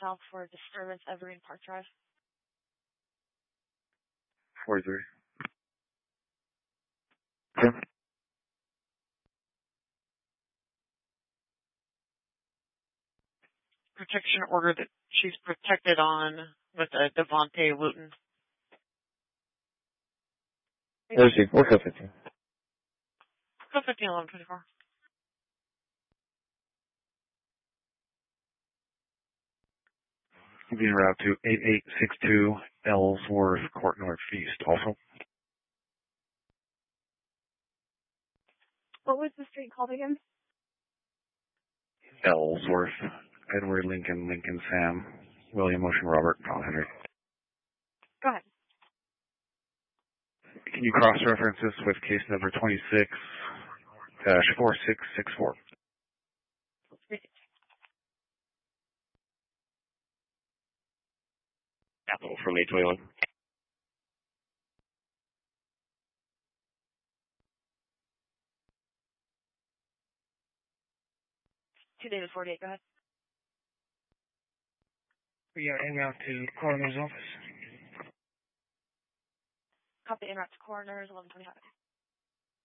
south for disturbance Evergreen Park Drive. 43. Protection order that she's protected on with a Devontae Wooten. Where's he? What's up, 15? Go 15, 11, 24. Being route to 8862 Ellsworth Court Northeast also. What was the street called again? Ellsworth. Edward Lincoln, Lincoln Sam, William Ocean Robert, Paul Henry. Go ahead. Can you cross-reference this with case number 26-4664? Capital from 821. David 48, go ahead. We are en route to coroner's office. Copy en route to coroner's 1125.